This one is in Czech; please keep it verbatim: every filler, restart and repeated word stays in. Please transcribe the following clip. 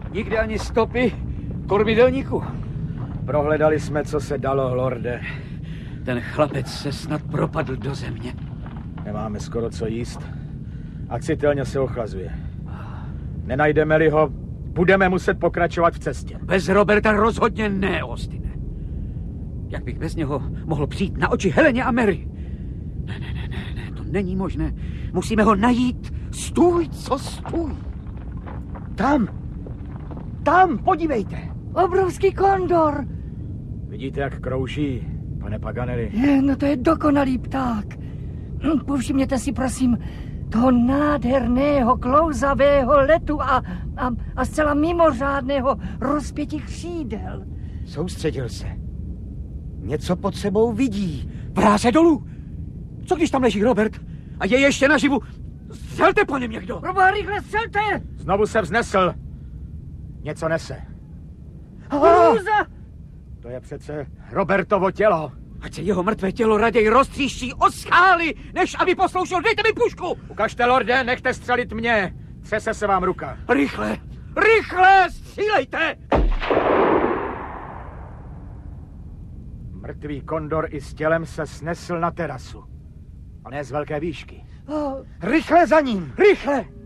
Nikde ani stopy kormidelníku. Prohledali jsme, co se dalo, lorde. Ten chlapec se snad propadl do země. Nemáme skoro co jíst. A citelně se ochlazuje. Nenajdeme-li ho, budeme muset pokračovat v cestě. Bez Roberta rozhodně ne, Austine. Jak bych bez něho mohl přijít na oči Heleně a Mary? Ne, ne, ne, ne, ne, to není možné. Musíme ho najít. Stůj, co stůj. Tam! Tam, podívejte! Obrovský kondor! Vidíte, jak krouží, pane Paganelli? Je, no to je dokonalý pták. Povšimněte si, prosím, toho nádherného, klouzavého letu a, a, a zcela mimořádného rozpětí křídel. Soustředil se. Něco pod sebou vidí. Vrá se dolů. Co když tam leží Robert a je ještě naživu? Střelte po něm někdo. Proboha, rychle střelte! Znovu se vznesl. Něco nese. Hrůza! To je přece Robertovo tělo. Ať se jeho mrtvé tělo raději roztříští o skály, než aby posloušel. Dejte mi pušku! Ukažte, lorde, nechte střelit mě. Třese se vám ruka. Rychle, rychle, střílejte! Mrtvý kondor i s tělem se snesl na terasu. A ne z velké výšky. Oh. Rychle za ním! Rychle!